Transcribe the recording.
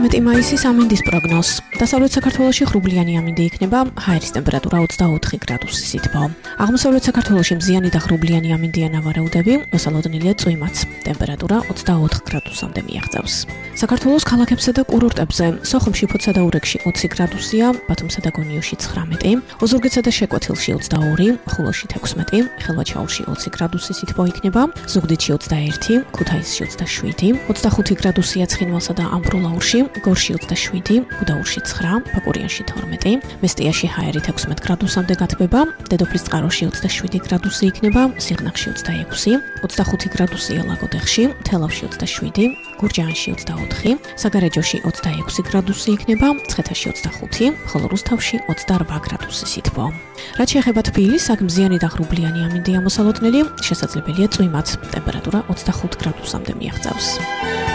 მეტი მაისის ამინდის პროგნოზ. დასავლეთ საქართველოში ღრუბლიანი ამინდი იქნება, ჰაერის ტემპერატურა 24 გრადუსი სითბო. აღმოსავლეთ საქართველოში მზიანი და ღრუბლიანი ამინდიან ავარაუდები, მოსალოდნელია წვიმაც. ტემპერატურა 24 გრადუსამდე მიაღწევს. საქართველოს ქალაქებსა და კურორტებზე, სოხუმში, ფოთსა და ურეკში 20 გრადუსია, ბათუმსა და გონიოში 19, ოზურგეთსა და შეკვეთილში 22, ხულოში 16, ხელვაჩაურში 20 გრადუსი სითბო იქნება, ზუგდიდში 21, ქუთაისში 27, 25 გრადუსია ცხინვალსა და ამბროლაურში, გორში 27, გუდაურში 9, ფაკურიანში 12, მესტიაში ჰაერით 16 გრადუსამდე გათბება, დედოფლის წყაროში 27 გრადუსი იქნება, სიღნაღში 26, 25 გრადუსია ლაგოდეხში, თელავში 27, გურჯაანში 24, საგარეჯოში 26 გრადუსი იქნება, მცხეთაში 25, ხოლო რუსთავში 28 გრადუსი სითბო. რაც შეეხება თბილისს, აქ მზიანი და ღრუბლიანი ამინდია მოსალოდნელი, შესაძლებელია წვიმაც, ტემპერატურა 25 გრადუსამდე მიაღწევს.